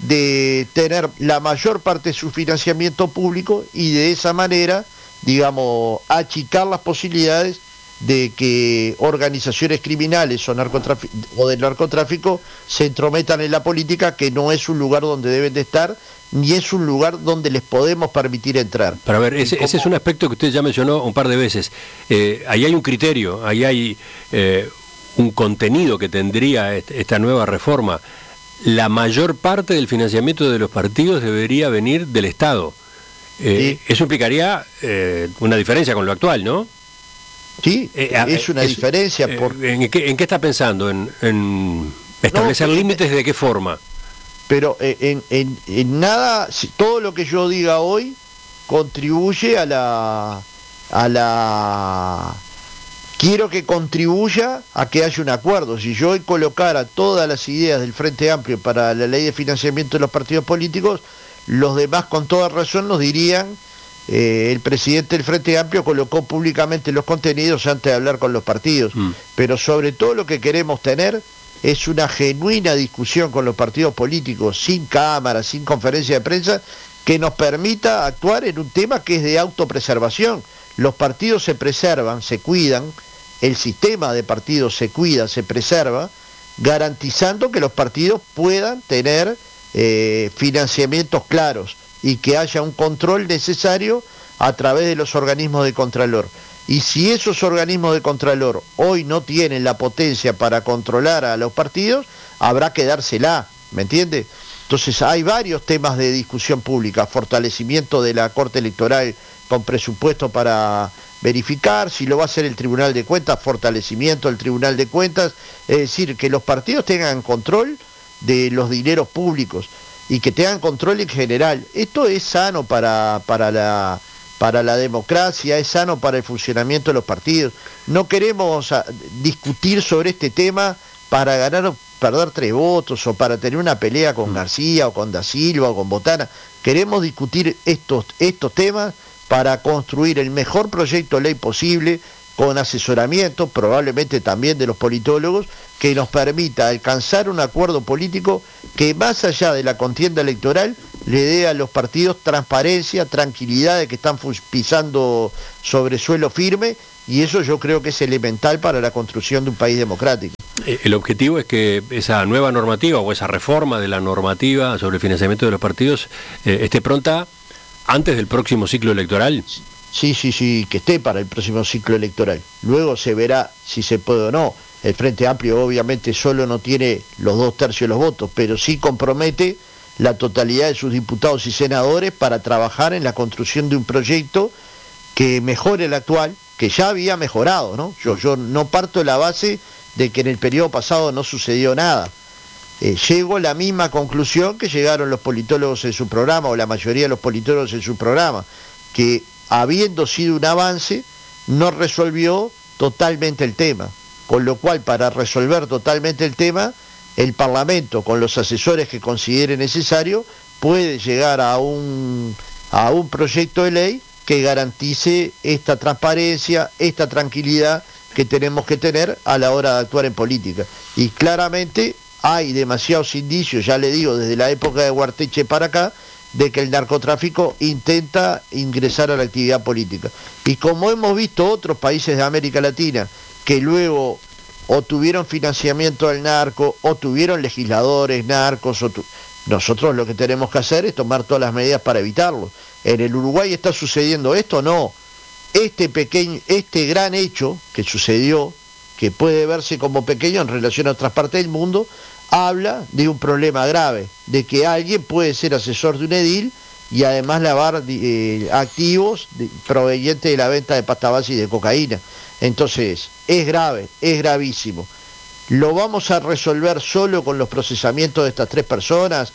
de tener la mayor parte de su financiamiento público y de esa manera, digamos, achicar las posibilidades de que organizaciones criminales o del narcotráfico se entrometan en la política, que no es un lugar donde deben de estar, ni es un lugar donde les podemos permitir entrar. Pero a ver, ese es un aspecto que usted ya mencionó un par de veces. Ahí hay un criterio, ahí hay un contenido que tendría esta nueva reforma. La mayor parte del financiamiento de los partidos debería venir del Estado. Sí. Eso implicaría una diferencia con lo actual, ¿no? Sí, es una diferencia. ¿En qué está pensando? ¿En establecer límites de qué forma? Pero en nada, todo lo que yo diga hoy contribuye a la... Quiero que contribuya a que haya un acuerdo. Si yo hoy colocara todas las ideas del Frente Amplio para la ley de financiamiento de los partidos políticos, los demás con toda razón nos dirían... el presidente del Frente Amplio colocó públicamente los contenidos antes de hablar con los partidos, pero sobre todo lo que queremos tener es una genuina discusión con los partidos políticos, sin cámara, sin conferencia de prensa, que nos permita actuar en un tema que es de autopreservación. Los partidos se preservan, se cuidan, el sistema de partidos se cuida, se preserva, garantizando que los partidos puedan tener financiamientos claros y que haya un control necesario a través de los organismos de Contralor. Y si esos organismos de Contralor hoy no tienen la potencia para controlar a los partidos, habrá que dársela, ¿me entiende? Entonces hay varios temas de discusión pública: fortalecimiento de la Corte Electoral con presupuesto para verificar, si lo va a hacer el Tribunal de Cuentas, fortalecimiento del Tribunal de Cuentas, es decir, que los partidos tengan control de los dineros públicos y que tengan control en general. Esto es sano para la democracia, es sano para el funcionamiento de los partidos. No queremos discutir sobre este tema para ganar o perder 3 votos o para tener una pelea con García o con Da Silva o con Botana. Queremos discutir estos temas para construir el mejor proyecto de ley posible, con asesoramiento, probablemente también de los politólogos, que nos permita alcanzar un acuerdo político que, más allá de la contienda electoral, le dé a los partidos transparencia, tranquilidad de que están pisando sobre suelo firme, y eso yo creo que es elemental para la construcción de un país democrático. El objetivo es que esa nueva normativa o esa reforma de la normativa sobre el financiamiento de los partidos esté pronta antes del próximo ciclo electoral. Sí, que esté para el próximo ciclo electoral. Luego se verá si se puede o no. El Frente Amplio obviamente solo no tiene los 2/3 de los votos, pero sí compromete la totalidad de sus diputados y senadores para trabajar en la construcción de un proyecto que mejore el actual, que ya había mejorado, ¿no? Yo no parto de la base de que en el periodo pasado no sucedió nada. Llego a la misma conclusión que llegaron los politólogos en su programa, o la mayoría de los politólogos en su programa, que habiendo sido un avance, no resolvió totalmente el tema. Con lo cual, para resolver totalmente el tema, el Parlamento, con los asesores que considere necesario, puede llegar a un proyecto de ley que garantice esta transparencia, esta tranquilidad que tenemos que tener a la hora de actuar en política. Y claramente hay demasiados indicios, ya le digo, desde la época de Guarteche para acá, de que el narcotráfico intenta ingresar a la actividad política. Y como hemos visto otros países de América Latina, que luego o tuvieron financiamiento del narco, o tuvieron legisladores narcos, nosotros lo que tenemos que hacer es tomar todas las medidas para evitarlo. ¿En el Uruguay está sucediendo esto? No. Este gran hecho que sucedió, que puede verse como pequeño en relación a otras partes del mundo, habla de un problema grave, de que alguien puede ser asesor de un edil y además lavar activos provenientes de la venta de pasta base y de cocaína. Entonces, es grave, es gravísimo. ¿Lo vamos a resolver solo con los procesamientos de estas 3 personas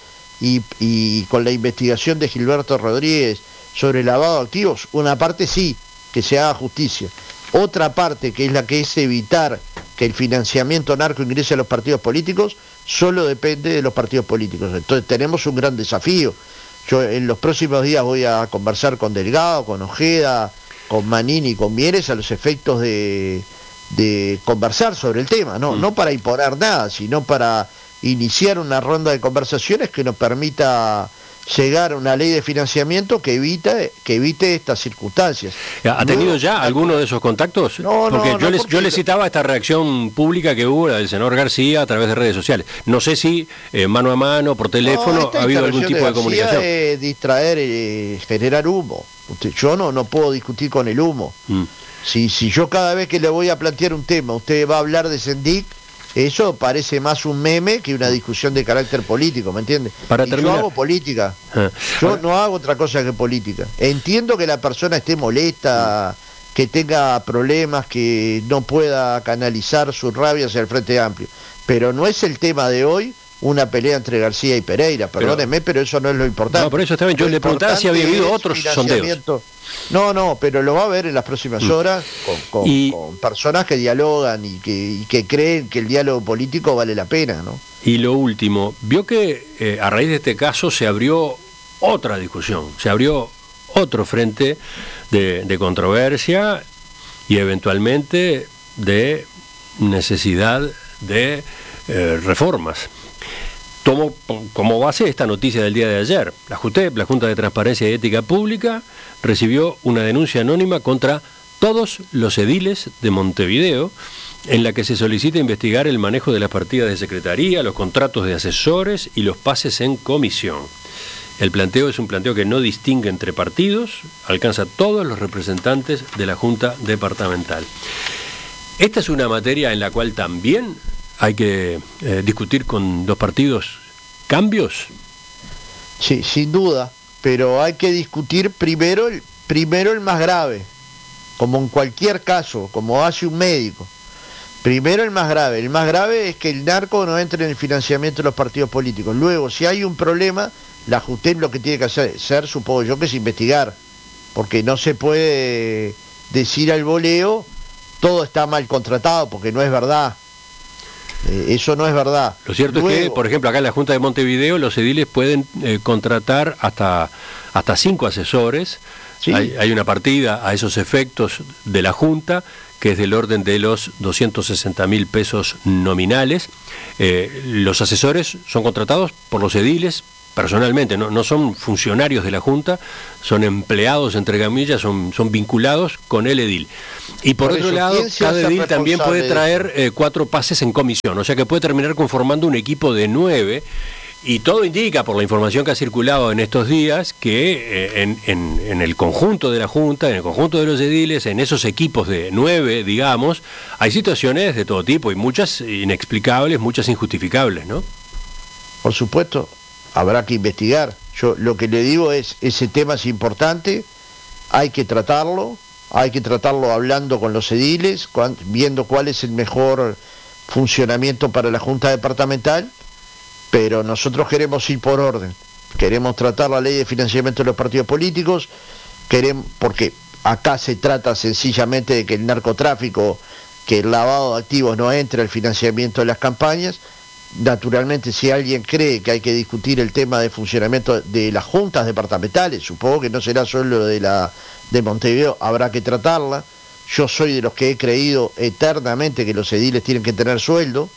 y con la investigación de Gilberto Rodríguez sobre el lavado de activos? Una parte sí, que se haga justicia. Otra parte, que es la que es evitar que el financiamiento narco ingrese a los partidos políticos, solo depende de los partidos políticos. Entonces tenemos un gran desafío. Yo en los próximos días voy a conversar con Delgado, con Ojeda, con Manini y con Mieres a los efectos de conversar sobre el tema, no para imponer nada, sino para iniciar una ronda de conversaciones que nos permita llegar a una ley de financiamiento que evite estas circunstancias. ¿Ha tenido ya alguno de esos contactos? Porque yo le citaba esta reacción pública que hubo, la del senador García, a través de redes sociales. No sé si mano a mano, por teléfono, ha habido algún tipo de comunicación. Distraer, generar humo. Yo no puedo discutir con el humo. Si yo cada vez que le voy a plantear un tema, usted va a hablar de Sendic, eso parece más un meme que una discusión de carácter político, ¿me entiende? Yo hago política, yo no hago otra cosa que política. Entiendo que la persona esté molesta, que tenga problemas, que no pueda canalizar su rabia hacia el Frente Amplio, pero no es el tema de hoy una pelea entre García y Pereira, perdóneme, pero eso no es lo importante. No, por eso está bien, yo le preguntaba si había habido otros sondeos. No, pero lo va a ver en las próximas horas con personas que dialogan y que creen que el diálogo político vale la pena, ¿no? Y lo último, vio que a raíz de este caso se abrió otra discusión, se abrió otro frente de controversia y eventualmente de necesidad de reformas. Tomo como base esta noticia del día de ayer. La JUTEP, la Junta de Transparencia y Ética Pública, recibió una denuncia anónima contra todos los ediles de Montevideo, en la que se solicita investigar el manejo de las partidas de secretaría, los contratos de asesores y los pases en comisión. El planteo es un planteo que no distingue entre partidos, alcanza a todos los representantes de la Junta Departamental. Esta es una materia en la cual también hay que discutir con los partidos cambios. Sí, sin duda, pero hay que discutir primero el más grave, como en cualquier caso, como hace un médico. Primero el más grave. El más grave es que el narco no entre en el financiamiento de los partidos políticos. Luego, si hay un problema, la JUTEP lo que tiene que hacer, supongo yo, que es investigar, porque no se puede decir al voleo todo está mal contratado, porque no es verdad. Eso no es verdad. Lo cierto es que, por ejemplo, acá en la Junta de Montevideo los ediles pueden contratar hasta 5 asesores Sí. Hay una partida a esos efectos de la Junta que es del orden de los 260.000 pesos nominales. Los asesores son contratados por los ediles personalmente, no son funcionarios de la Junta, son empleados, entre comillas, son vinculados con el edil. Y por otro lado, cada edil también puede traer 4 pases en comisión, o sea que puede terminar conformando un equipo de 9. Y todo indica, por la información que ha circulado en estos días, que en el conjunto de la Junta, en el conjunto de los ediles, en esos equipos de 9, digamos, hay situaciones de todo tipo, y muchas inexplicables, muchas injustificables, ¿no? Por supuesto, habrá que investigar. Yo lo que le digo es, ese tema es importante, hay que tratarlo hablando con los ediles, viendo cuál es el mejor funcionamiento para la Junta Departamental. Pero nosotros queremos ir por orden, queremos tratar la ley de financiamiento de los partidos políticos, porque acá se trata sencillamente de que el narcotráfico, que el lavado de activos no entre al financiamiento de las campañas. Naturalmente, si alguien cree que hay que discutir el tema de funcionamiento de las juntas departamentales, supongo que no será solo de Montevideo, habrá que tratarla. Yo soy de los que he creído eternamente que los ediles tienen que tener sueldo.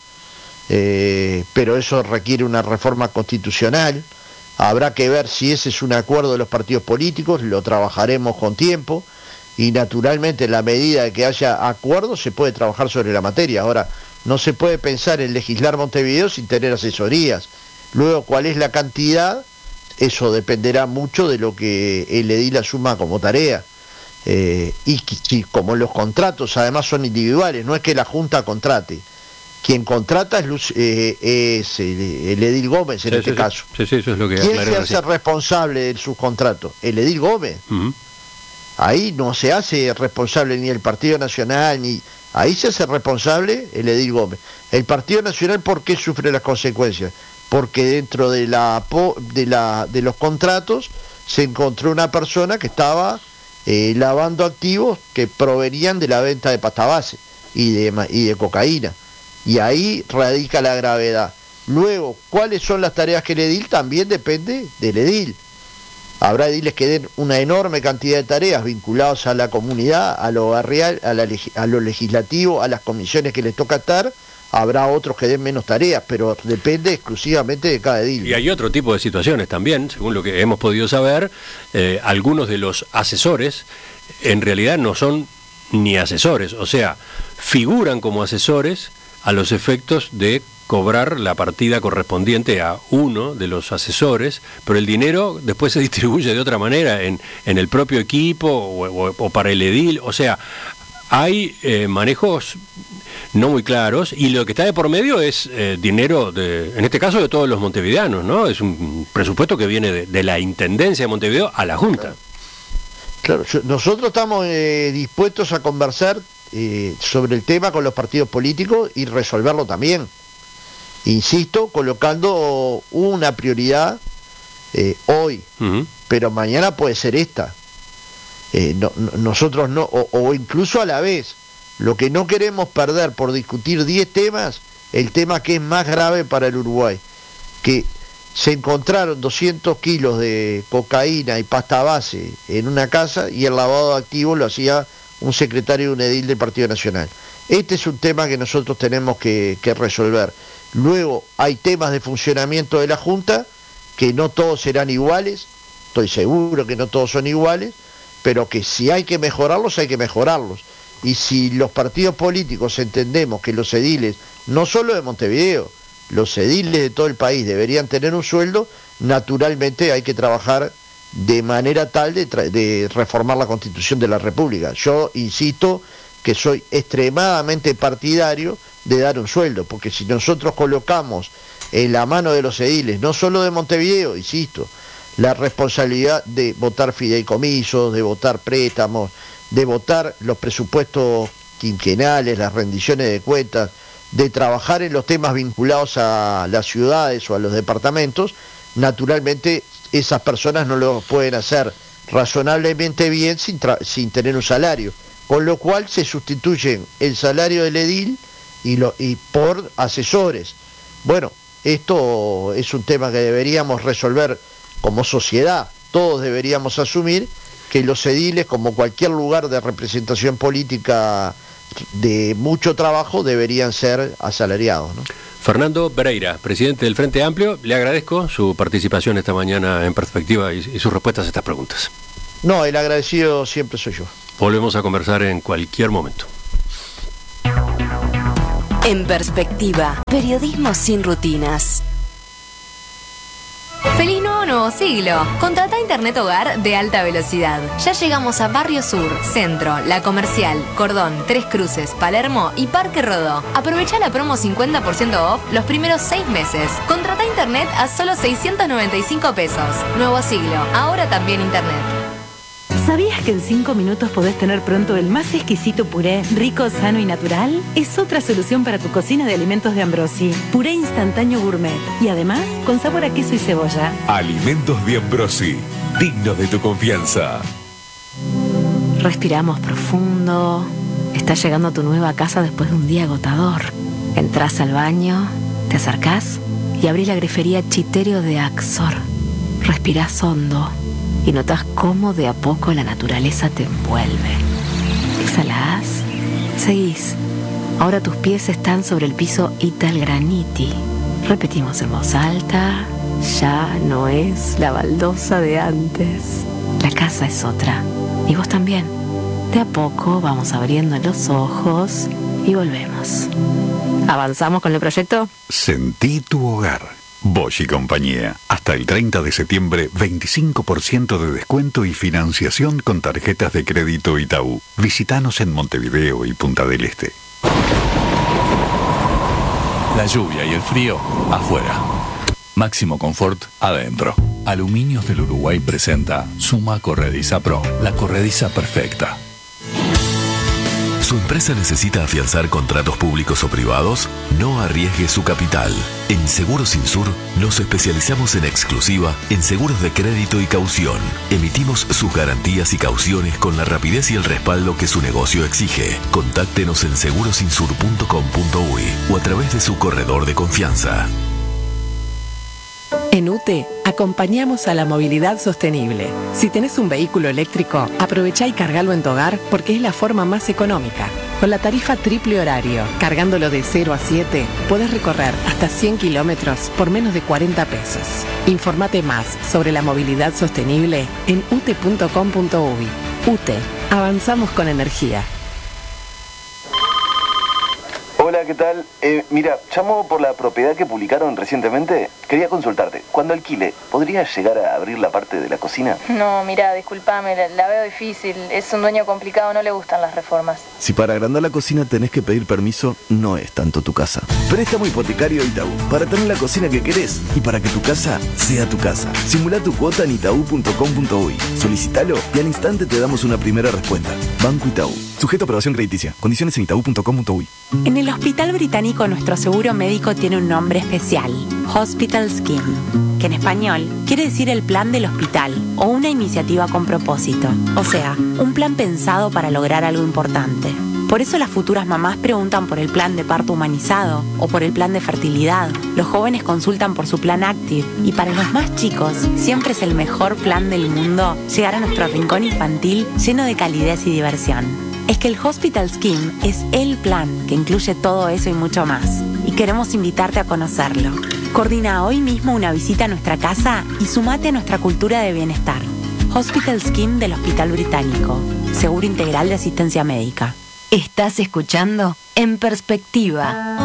Pero eso requiere una reforma constitucional. Habrá que ver si ese es un acuerdo de los partidos políticos, lo trabajaremos con tiempo y naturalmente en la medida de que haya acuerdos se puede trabajar sobre la materia. Ahora, no se puede pensar en legislar Montevideo sin tener asesorías. Luego, ¿cuál es la cantidad? Eso dependerá mucho de lo que el edil asuma como tarea. Y como los contratos además son individuales, no es que la Junta contrate. Quien contrata es el edil Gómez en este caso. Sí, eso es lo que ¿Quién se hace responsable del subcontrato? El edil Gómez. Ahí no se hace responsable ni el Partido Nacional, ahí se hace responsable el edil Gómez. El Partido Nacional, ¿por qué sufre las consecuencias? Porque dentro de los contratos se encontró una persona que estaba lavando activos que provenían de la venta de pasta base y de cocaína. Y ahí radica la gravedad. Luego, ¿cuáles son las tareas que el edil? También depende del edil. Habrá ediles que den una enorme cantidad de tareas vinculadas a la comunidad, a lo barrial, a lo legislativo, a las comisiones que les toca estar. Habrá otros que den menos tareas, pero depende exclusivamente de cada edil. Y hay otro tipo de situaciones también, según lo que hemos podido saber. Algunos de los asesores en realidad no son ni asesores, o sea, figuran como asesores a los efectos de cobrar la partida correspondiente a uno de los asesores, pero el dinero después se distribuye de otra manera en el propio equipo o para el edil. O sea, hay manejos no muy claros y lo que está de por medio es dinero, en este caso, de todos los montevideanos, ¿no? Es un presupuesto que viene de la Intendencia de Montevideo a la Junta. Claro, nosotros estamos dispuestos a conversar sobre el tema con los partidos políticos y resolverlo también. Insisto, colocando una prioridad hoy, pero mañana puede ser esta. Nosotros no, o incluso a la vez, lo que no queremos perder por discutir 10 temas, el tema que es más grave para el Uruguay, que se encontraron 200 kilos de cocaína y pasta base en una casa y el lavado de activos lo hacía un secretario de un edil del Partido Nacional. Este es un tema que nosotros tenemos que resolver. Luego hay temas de funcionamiento de la Junta que no todos serán iguales, estoy seguro que no todos son iguales, pero que si hay que mejorarlos, hay que mejorarlos. Y si los partidos políticos entendemos que los ediles, no solo de Montevideo, los ediles de todo el país deberían tener un sueldo, naturalmente hay que trabajar de manera tal de reformar la Constitución de la República. Yo insisto que soy extremadamente partidario de dar un sueldo, porque si nosotros colocamos en la mano de los ediles, no solo de Montevideo, insisto, la responsabilidad de votar fideicomisos, de votar préstamos, de votar los presupuestos quinquenales, las rendiciones de cuentas, de trabajar en los temas vinculados a las ciudades o a los departamentos, naturalmente esas personas no lo pueden hacer razonablemente bien sin tener un salario, con lo cual se sustituyen el salario del edil y por asesores. Bueno, esto es un tema que deberíamos resolver como sociedad, todos deberíamos asumir que los ediles, como cualquier lugar de representación política de mucho trabajo, deberían ser asalariados, ¿no? Fernando Pereira, presidente del Frente Amplio, le agradezco su participación esta mañana en Perspectiva y sus respuestas a estas preguntas. No, el agradecido siempre soy yo. Volvemos a conversar en cualquier momento. En Perspectiva, periodismo sin rutinas. ¡Feliz nuevo siglo! Contrata Internet Hogar de alta velocidad. Ya llegamos a Barrio Sur, Centro, La Comercial, Cordón, Tres Cruces, Palermo y Parque Rodó. Aprovecha la promo 50% off los primeros 6 meses. Contrata Internet a solo 695 pesos. Nuevo siglo, ahora también Internet. ¿Sabías que en 5 minutos podés tener pronto el más exquisito puré, rico, sano y natural? Es otra solución para tu cocina de alimentos de Ambrosi. Puré instantáneo gourmet y además con sabor a queso y cebolla. Alimentos de Ambrosi, dignos de tu confianza. Respiramos profundo. Estás llegando a tu nueva casa después de un día agotador. Entrás al baño, te acercás y abrís la grifería Chiterio de Axor. Respirás hondo y notas cómo de a poco la naturaleza te envuelve. Exhalás, seguís. Ahora tus pies están sobre el piso Italgraniti. Repetimos en voz alta, ya no es la baldosa de antes. La casa es otra, y vos también. De a poco vamos abriendo los ojos y volvemos. ¿Avanzamos con el proyecto? Sentí tu hogar. Bosch y compañía. Hasta el 30 de septiembre, 25% de descuento y financiación con tarjetas de crédito Itaú. Visítanos en Montevideo y Punta del Este. La lluvia y el frío, afuera. Máximo confort, adentro. Aluminios del Uruguay presenta Suma Corrediza Pro, la corrediza perfecta. ¿Su empresa necesita afianzar contratos públicos o privados? No arriesgue su capital. En Seguros Insur nos especializamos en exclusiva en seguros de crédito y caución. Emitimos sus garantías y cauciones con la rapidez y el respaldo que su negocio exige. Contáctenos en segurosinsur.com.uy o a través de su corredor de confianza. En UTE acompañamos a la movilidad sostenible. Si tenés un vehículo eléctrico, aprovechá y cargalo en tu hogar porque es la forma más económica. Con la tarifa triple horario, cargándolo de 0 a 7, podés recorrer hasta 100 kilómetros por menos de 40 pesos. Informate más sobre la movilidad sostenible en ute.com.uy. UTE, avanzamos con energía. Hola, ¿qué tal? Mira, llamo por la propiedad que publicaron recientemente. Quería consultarte. Cuando alquile, ¿podría llegar a abrir la parte de la cocina? No, mira, discúlpame, la veo difícil. Es un dueño complicado, no le gustan las reformas. Si para agrandar la cocina tenés que pedir permiso, no es tanto tu casa. Préstamo hipotecario Itaú, para tener la cocina que querés y para que tu casa sea tu casa. Simulá tu cuota en itaú.com.uy. Solicítalo y al instante te damos una primera respuesta. Banco Itaú. Sujeto a aprobación crediticia. Condiciones en itaú.com.uy. En el Hospital Británico nuestro seguro médico tiene un nombre especial, Hospital Scheme, que en español quiere decir el plan del hospital o una iniciativa con propósito, o sea, un plan pensado para lograr algo importante. Por eso las futuras mamás preguntan por el plan de parto humanizado o por el plan de fertilidad. Los jóvenes consultan por su plan Active y para los más chicos siempre es el mejor plan del mundo llegar a nuestro rincón infantil lleno de calidez y diversión. Es que el Hospital Scheme es el plan que incluye todo eso y mucho más. Y queremos invitarte a conocerlo. Coordina hoy mismo una visita a nuestra casa y sumate a nuestra cultura de bienestar. Hospital Scheme del Hospital Británico. Seguro integral de asistencia médica. Estás escuchando En Perspectiva.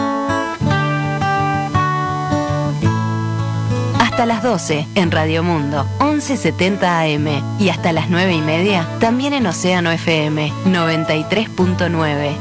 Hasta las 12 en Radio Mundo 1170 AM y hasta las 9:30 también en Océano FM 93.9.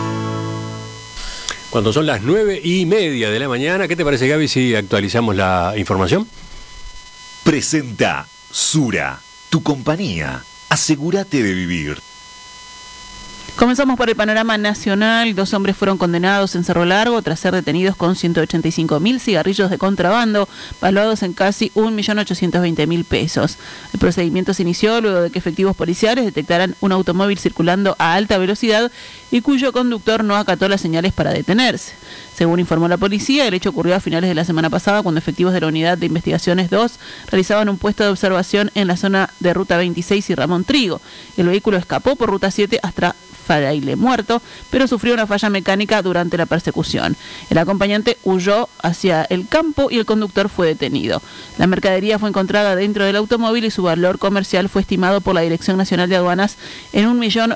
Cuando son las 9:30 de la mañana, ¿qué te parece, Gaby, si actualizamos la información? Presenta Sura, tu compañía. Asegúrate de vivir. Comenzamos por el panorama nacional. 2 hombres fueron condenados en Cerro Largo tras ser detenidos con 185.000 cigarrillos de contrabando, valuados en casi 1.820.000 pesos. El procedimiento se inició luego de que efectivos policiales detectaran un automóvil circulando a alta velocidad y cuyo conductor no acató las señales para detenerse. Según informó la policía, el hecho ocurrió a finales de la semana pasada cuando efectivos de la Unidad de Investigaciones 2 realizaban un puesto de observación en la zona de Ruta 26 y Ramón Trigo. El vehículo escapó por Ruta 7 hasta Fraile Muerto, pero sufrió una falla mecánica durante la persecución. El acompañante huyó hacia el campo y el conductor fue detenido. La mercadería fue encontrada dentro del automóvil y su valor comercial fue estimado por la Dirección Nacional de Aduanas en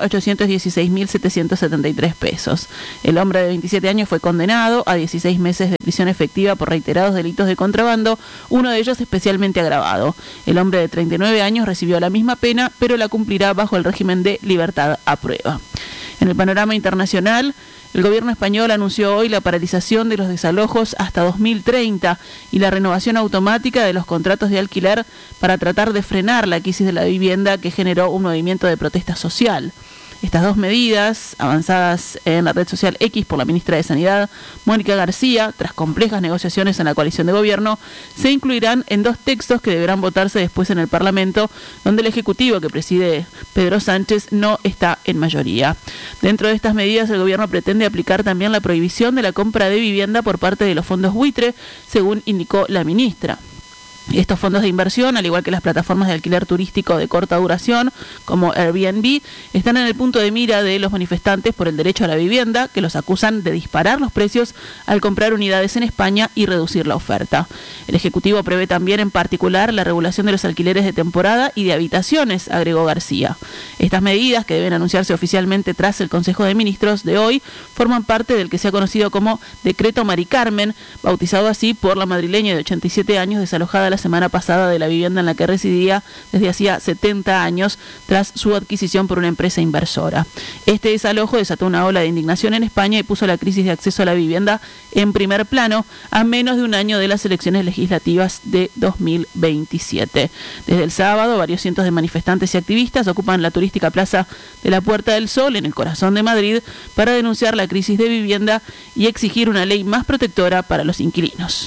1.816.773 pesos. El hombre de 27 años fue condenado a 16 meses de prisión efectiva por reiterados delitos de contrabando, uno de ellos especialmente agravado. El hombre de 39 años recibió la misma pena, pero la cumplirá bajo el régimen de libertad a prueba. En el panorama internacional, el gobierno español anunció hoy la paralización de los desalojos hasta 2030 y la renovación automática de los contratos de alquiler para tratar de frenar la crisis de la vivienda que generó un movimiento de protesta social. Estas 2 medidas, avanzadas en la red social X por la ministra de Sanidad, Mónica García, tras complejas negociaciones en la coalición de gobierno, se incluirán en 2 textos que deberán votarse después en el Parlamento, donde el Ejecutivo que preside Pedro Sánchez no está en mayoría. Dentro de estas medidas, el gobierno pretende aplicar también la prohibición de la compra de vivienda por parte de los fondos buitre, según indicó la ministra. Estos fondos de inversión, al igual que las plataformas de alquiler turístico de corta duración, como Airbnb, están en el punto de mira de los manifestantes por el derecho a la vivienda, que los acusan de disparar los precios al comprar unidades en España y reducir la oferta. El Ejecutivo prevé también, en particular, la regulación de los alquileres de temporada y de habitaciones, agregó García. Estas medidas, que deben anunciarse oficialmente tras el Consejo de Ministros de hoy, forman parte del que se ha conocido como Decreto Mari Carmen, bautizado así por la madrileña de 87 años desalojada la semana pasada de la vivienda en la que residía desde hacía 70 años tras su adquisición por una empresa inversora. Este desalojo desató una ola de indignación en España y puso la crisis de acceso a la vivienda en primer plano a menos de un año de las elecciones legislativas de 2027. Desde el sábado, varios cientos de manifestantes y activistas ocupan la turística plaza de la Puerta del Sol en el corazón de Madrid para denunciar la crisis de vivienda y exigir una ley más protectora para los inquilinos.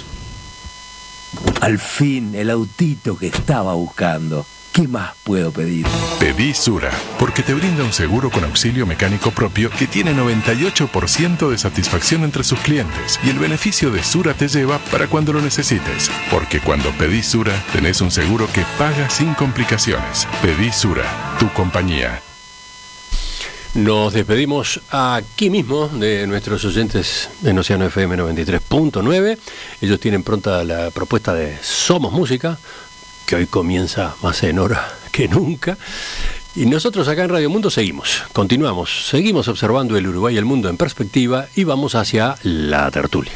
Al fin, el autito que estaba buscando. ¿Qué más puedo pedir? Pedí Sura, porque te brinda un seguro con auxilio mecánico propio que tiene 98% de satisfacción entre sus clientes. Y el beneficio de Sura te lleva para cuando lo necesites. Porque cuando pedís Sura, tenés un seguro que paga sin complicaciones. Pedí Sura, tu compañía. Nos despedimos aquí mismo de nuestros oyentes en Océano FM 93.9. Ellos tienen pronta la propuesta de Somos Música, que hoy comienza más en hora que nunca. Y nosotros acá en Radio Mundo seguimos observando el Uruguay y el mundo en perspectiva y vamos hacia la tertulia.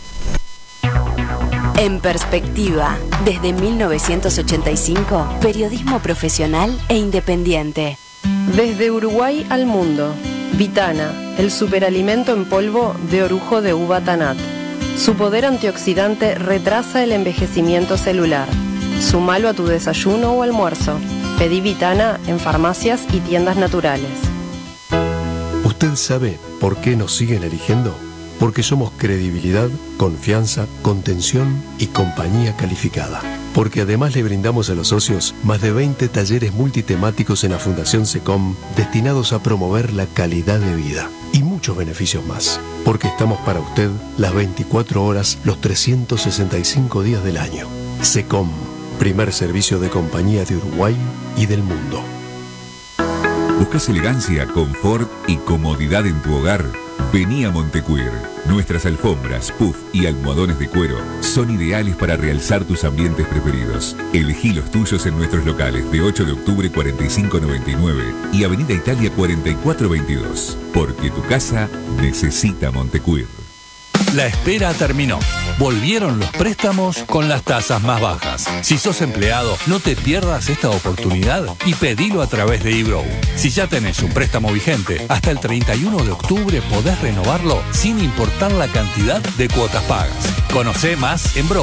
En Perspectiva, desde 1985, periodismo profesional e independiente. Desde Uruguay al mundo, Vitana, el superalimento en polvo de orujo de uva Tanat. Su poder antioxidante retrasa el envejecimiento celular. Súmalo a tu desayuno o almuerzo. Pedí Vitana en farmacias y tiendas naturales. ¿Usted sabe por qué nos siguen eligiendo? Porque somos credibilidad, confianza, contención y compañía calificada. Porque además le brindamos a los socios más de 20 talleres multitemáticos en la Fundación SECOM destinados a promover la calidad de vida. Y muchos beneficios más. Porque estamos para usted las 24 horas, los 365 días del año. SECOM, primer servicio de compañía de Uruguay y del mundo. ¿Buscas elegancia, confort y comodidad en tu hogar? Vení a Montecuir. Nuestras alfombras, puff y almohadones de cuero son ideales para realzar tus ambientes preferidos. Elegí los tuyos en nuestros locales de 8 de octubre 4599 y Avenida Italia 4422. Porque tu casa necesita Montecuir. La espera terminó. Volvieron los préstamos con las tasas más bajas. Si sos empleado, no te pierdas esta oportunidad y pedilo a través de eBrow. Si ya tenés un préstamo vigente, hasta el 31 de octubre podés renovarlo sin importar la cantidad de cuotas pagas. Conocé más en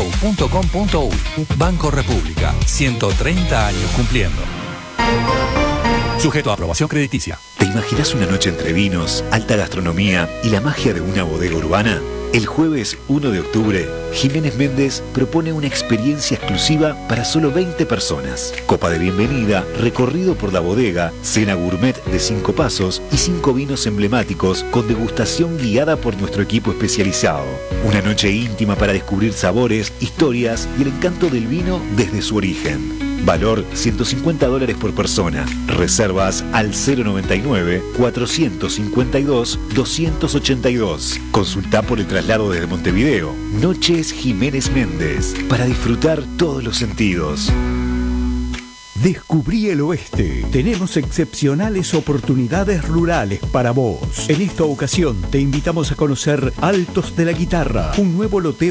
brow.com.uy. Banco República, 130 años cumpliendo. Sujeto a aprobación crediticia. ¿Te imaginas una noche entre vinos, alta gastronomía y la magia de una bodega urbana? El jueves 1 de octubre, Jiménez Méndez propone una experiencia exclusiva para solo 20 personas. Copa de bienvenida, recorrido por la bodega, cena gourmet de 5 pasos y 5 vinos emblemáticos con degustación guiada por nuestro equipo especializado. Una noche íntima para descubrir sabores, historias y el encanto del vino desde su origen. Valor $150 por persona. Reservas al 099-452-282. Consulta por el traslado desde Montevideo. Noches Jiménez Méndez. Para disfrutar todos los sentidos. Descubrí el oeste. Tenemos excepcionales oportunidades rurales para vos. En esta ocasión te invitamos a conocer Altos de la Guitarra, un nuevo loteo